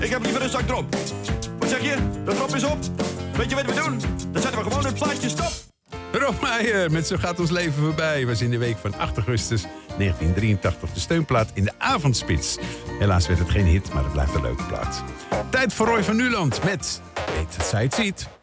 Ik heb liever een zak drop. Wat zeg je? De drop is op. Weet je wat we doen? Dan zetten we gewoon een plaatje stop. Rob Meijer met Zo gaat ons leven voorbij was in de week van 8 augustus 1983 de steunplaat in de avondspits. Helaas werd het geen hit, maar het blijft een leuke plaat. Tijd voor Roy van Nuland met Weet dat zij het ziet.